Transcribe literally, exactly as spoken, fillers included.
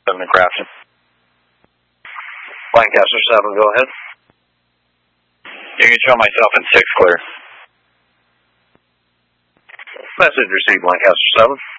seven to Crafton. Lancaster seven, go ahead. You can show myself in six clear. Message received, Lancaster seven.